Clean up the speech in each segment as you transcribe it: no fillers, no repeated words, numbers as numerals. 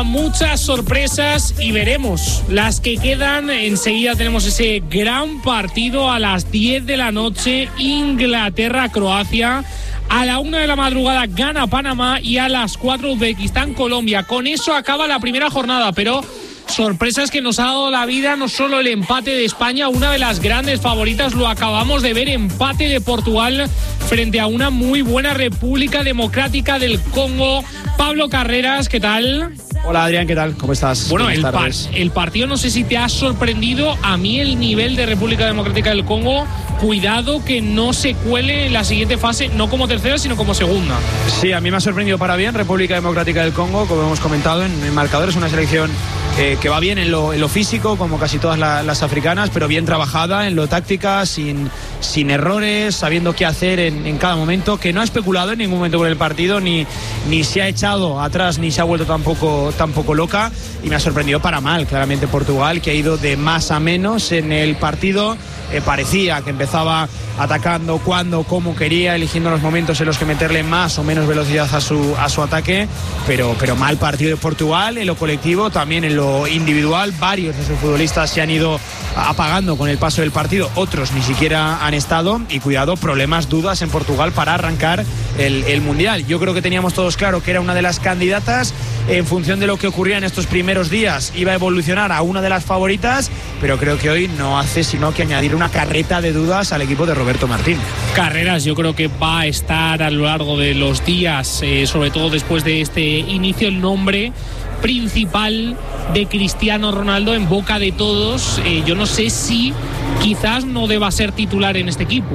Muchas sorpresas y veremos las que quedan. Enseguida tenemos ese gran partido a las 10 de la noche, Inglaterra-Croacia. A la 1 de la madrugada gana Panamá y a las 4 Uzbekistán-Colombia. Con eso acaba la primera jornada, pero sorpresas que nos ha dado la vida, no solo el empate de España, una de las grandes favoritas, lo acabamos de ver, empate de Portugal frente a una muy buena República Democrática del Congo. Pablo Carreras, ¿qué tal? Hola Adrián, ¿qué tal? ¿Cómo estás? Bueno, el partido no sé si te ha sorprendido. A mí el nivel de República Democrática del Congo, cuidado que no se cuele en la siguiente fase, no como tercera, sino como segunda. Sí, a mí me ha sorprendido para bien República Democrática del Congo, como hemos comentado en el marcador. Es una selección que va bien en lo físico, como casi todas las africanas, pero bien trabajada en lo táctica, sin errores, sabiendo qué hacer en cada momento, que no ha especulado en ningún momento por el partido, ni se ha echado atrás, ni se ha vuelto tampoco loca, y me ha sorprendido para mal, claramente Portugal, que ha ido de más a menos en el partido. Parecía que empezaba atacando cuando, como quería, eligiendo los momentos en los que meterle más o menos velocidad a su ataque, pero mal partido de Portugal en lo colectivo, también en lo individual. Varios de sus futbolistas se han ido apagando con el paso del partido, otros ni siquiera han estado, y cuidado, problemas, dudas en Portugal para arrancar el Mundial. Yo creo que teníamos todos claro que era una de las candidatas. En función de lo que ocurría en estos primeros días, iba a evolucionar a una de las favoritas, pero creo que hoy no hace sino que añadir una carreta de dudas al equipo de Roberto Martínez. Carreras, yo creo que va a estar a lo largo de los días, sobre todo después de este inicio, el nombre principal de Cristiano Ronaldo en boca de todos. Yo no sé si quizás no deba ser titular en este equipo.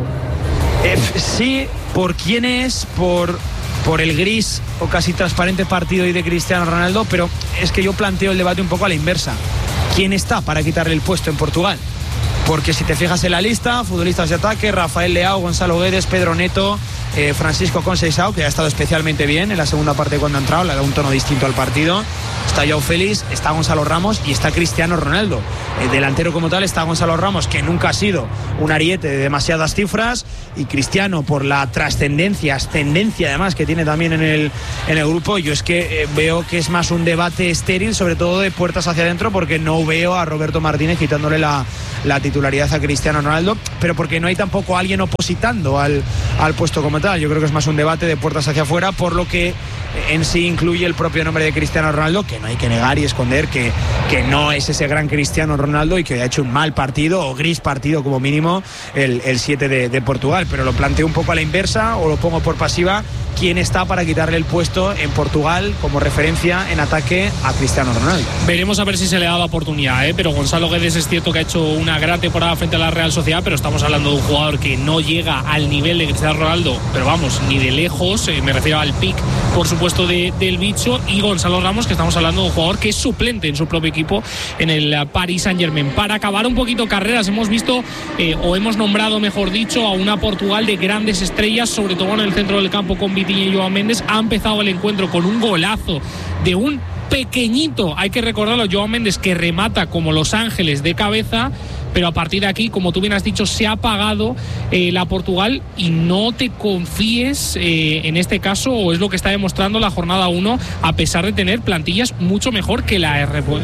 Sí, ¿por quién es? Por el gris o casi transparente partido hoy de Cristiano Ronaldo, pero es que yo planteo el debate un poco a la inversa. ¿Quién está para quitarle el puesto en Portugal? Porque si te fijas en la lista, futbolistas de ataque: Rafael Leao, Gonzalo Guedes, Pedro Neto, Francisco Conceição, que ha estado especialmente bien en la segunda parte cuando ha entrado, le da un tono distinto al partido. Está João Félix, está Gonzalo Ramos y está Cristiano Ronaldo. El delantero como tal está Gonzalo Ramos, que nunca ha sido un ariete de demasiadas cifras, y Cristiano, por la trascendencia, ascendencia además que tiene también en el grupo. Yo es que veo que es más un debate estéril, sobre todo de puertas hacia adentro, porque no veo a Roberto Martínez quitándole la titularidad a Cristiano Ronaldo, pero porque no hay tampoco alguien opositando al puesto como tal. Yo creo que es más un debate de puertas hacia afuera, por lo que en sí incluye el propio nombre de Cristiano Ronaldo, que no hay que negar y esconder que no es ese gran Cristiano Ronaldo, y que ha hecho un mal partido, o gris partido como mínimo, el 7 de Portugal. Pero lo planteo un poco a la inversa, o lo pongo por pasiva: ¿quién está para quitarle el puesto en Portugal como referencia en ataque a Cristiano Ronaldo? Veremos a ver si se le da la oportunidad, pero Gonzalo Guedes es cierto que ha hecho una gran temporada frente a la Real Sociedad, pero estamos hablando de un jugador que no llega al nivel de Cristiano Ronaldo, pero vamos, ni de lejos. Me refiero al pick, por supuesto, del bicho. Y Gonzalo Ramos, que estamos hablando de un jugador que es suplente en su propio equipo en el Paris Saint-Germain. Para acabar un poquito Carreras, hemos visto, o hemos nombrado, mejor dicho, a una Portugal de grandes estrellas, sobre todo en el centro del campo con Vitinha y João Mendes. Ha empezado el encuentro con un golazo de un pequeñito, hay que recordarlo, João Mendes, que remata como Los Ángeles de cabeza, pero a partir de aquí, como tú bien has dicho, se ha apagado la Portugal, y no te confíes en este caso, o es lo que está demostrando la jornada 1, a pesar de tener plantillas mucho mejor que la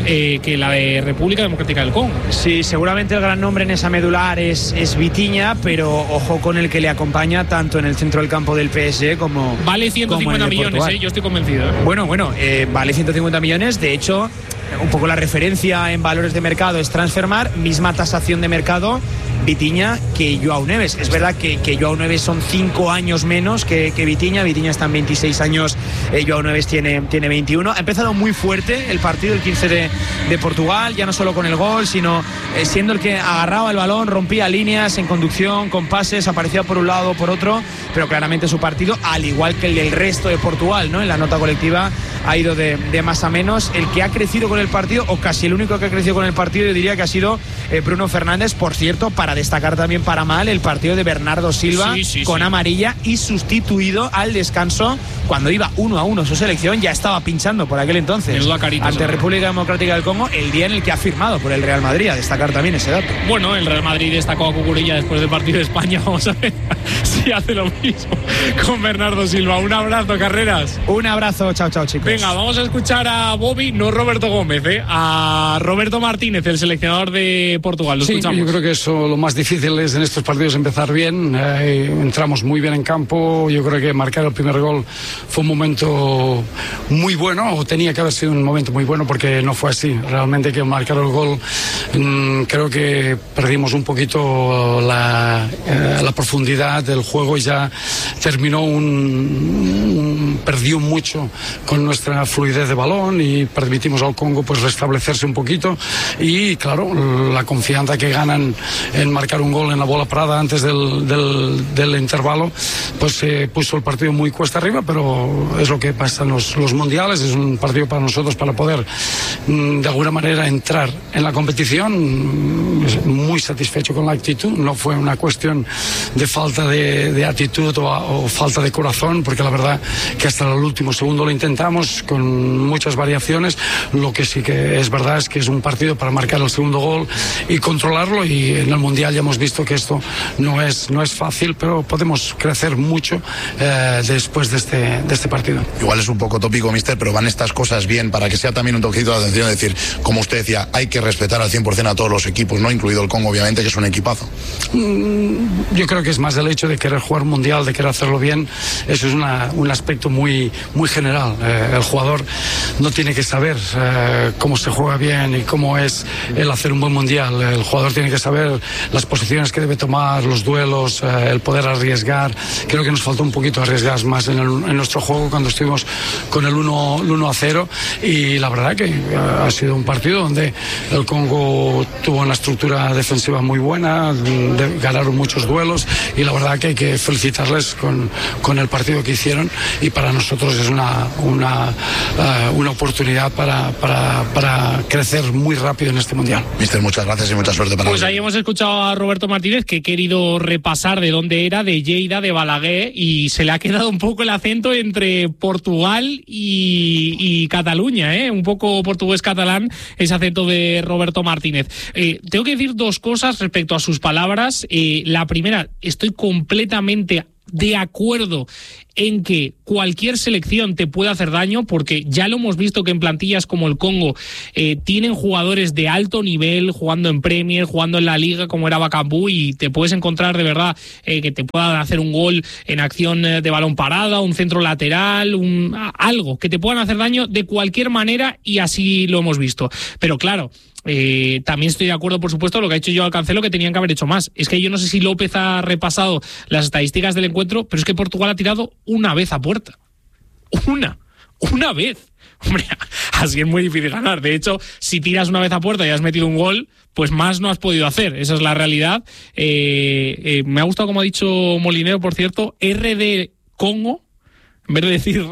de República Democrática del Congo. Sí, seguramente el gran nombre en esa medular es Vitinha, pero ojo con el que le acompaña tanto en el centro del campo del PSG como vale 150 millones, yo estoy convencido. Bueno, vale 150 millones, de hecho. Un poco la referencia en valores de mercado es Transfermarkt, misma tasación de mercado Vitinha que João Neves. Es verdad que João Neves son 5 años menos que Vitinha. Vitinha está en 26 años, João Neves tiene 21. Ha empezado muy fuerte el partido, el 15 de Portugal, ya no solo con el gol, sino siendo el que agarraba el balón, rompía líneas en conducción, con pases, aparecía por un lado o por otro, pero claramente su partido, al igual que el del resto de Portugal, ¿no? En la nota colectiva ha ido de más a menos. El que ha crecido con el partido, o casi el único que ha crecido con el partido, yo diría que ha sido Bruno Fernández. Por cierto, para destacar también para mal el partido de Bernardo Silva, con amarilla, y sustituido al descanso cuando iba 1-1 su selección. Ya estaba pinchando por aquel entonces ante República Democrática del Congo, el día en el que ha firmado por el Real Madrid. A destacar también ese dato. Bueno, el Real Madrid destacó a Cucurella después del partido de España. Vamos a ver si si hace lo mismo con Bernardo Silva. Un abrazo, Carreras. Un abrazo, chao, chicos. Venga, vamos a escuchar a Bobby, no Roberto Gómez, a Roberto Martínez, el seleccionador de Portugal. Lo escuchamos. Yo creo que eso lo más difícil es en estos partidos empezar bien. Entramos muy bien en campo. Yo creo que marcar el primer gol fue un momento muy bueno, o tenía que haber sido un momento muy bueno, porque no fue así. Realmente que marcar el gol, creo que perdimos un poquito la profundidad del juego y ya terminó perdió mucho con nuestra fluidez de balón y permitimos al Congo pues restablecerse un poquito, y claro, la confianza que ganan en marcar un gol en la bola parada antes del intervalo, pues puso el partido muy cuesta arriba, pero es lo que pasa en los mundiales. Es un partido para nosotros para poder de alguna manera entrar en la competición. Muy satisfecho con la actitud, no fue una cuestión de falta de actitud o falta de corazón, porque la verdad que hasta el último segundo lo intentamos con muchas variaciones. Lo que sí que es verdad es que es un partido para marcar el segundo gol y controlarlo, y en el Mundial ya hemos visto que esto no es fácil, pero podemos crecer mucho después de este partido. Igual es un poco tópico, mister, pero van estas cosas bien para que sea también un toquecito de atención, es decir, como usted decía, hay que respetar al 100% a todos los equipos, no incluido el Congo, obviamente, que es un equipazo. Yo creo que es más el hecho de querer jugar mundial, de querer hacerlo bien. Eso es un aspecto muy general. El jugador no tiene que saber cómo se juega bien y cómo es el hacer un buen mundial. El jugador tiene que saber las posiciones que debe tomar, los duelos, el poder arriesgar. Creo que nos faltó un poquito arriesgar más en nuestro juego cuando estuvimos con el 1-0, y la verdad que ha sido un partido donde el Congo tuvo una estructura defensiva muy buena, ganaron muchos duelos, y la verdad que hay que felicitarles con el partido que hicieron, y para nosotros es una oportunidad para crecer muy rápido en este mundial. Mister, muchas gracias y mucha suerte para Pues ahí hemos escuchado a Roberto Martínez, que he querido repasar de dónde era, de Lleida, de Balaguer, y se le ha quedado un poco el acento entre Portugal y Cataluña, un poco portugués-catalán, ese acento de Roberto Martínez. Tengo que decir dos cosas respecto a sus palabras. La primera, estoy completamente de acuerdo en que cualquier selección te puede hacer daño, porque ya lo hemos visto que en plantillas como el Congo tienen jugadores de alto nivel jugando en Premier, jugando en la Liga como era Bakambu, y te puedes encontrar de verdad que te puedan hacer un gol en acción de balón parada, un centro lateral, algo que te puedan hacer daño de cualquier manera, y así lo hemos visto. Pero claro, también estoy de acuerdo, por supuesto, lo que ha hecho Joao Cancelo, que tenían que haber hecho más. Es que yo no sé si López ha repasado las estadísticas del encuentro, pero es que Portugal ha tirado una vez a puerta. Una vez. Hombre, así es muy difícil ganar. De hecho, si tiras una vez a puerta y has metido un gol, pues más no has podido hacer. Esa es la realidad. Me ha gustado, como ha dicho Molinero, por cierto, RD Congo, en vez de decir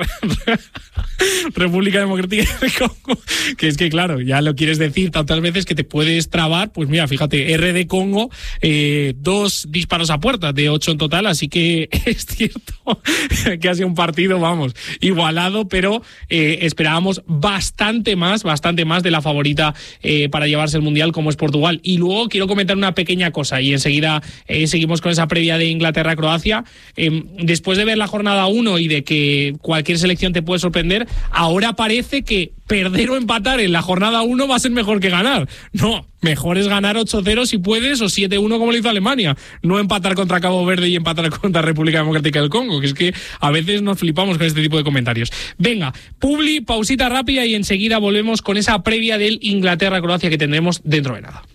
República Democrática de Congo, que es que claro, ya lo quieres decir tantas veces que te puedes trabar. Pues mira, fíjate, RD Congo, 2 disparos a puerta de 8 en total, así que es cierto que ha sido un partido, vamos, igualado, pero esperábamos bastante más de la favorita para llevarse el Mundial, como es Portugal. Y luego quiero comentar una pequeña cosa, y enseguida seguimos con esa previa de Inglaterra-Croacia. Después de ver la jornada 1 y de que cualquier selección te puede sorprender, ahora parece que perder o empatar en la jornada 1 va a ser mejor que ganar. No, mejor es ganar 8-0 si puedes, o 7-1 como lo hizo Alemania. No empatar contra Cabo Verde y empatar contra República Democrática del Congo, que es que a veces nos flipamos con este tipo de comentarios. Venga, pausita rápida y enseguida volvemos con esa previa del Inglaterra-Croacia que tendremos dentro de nada.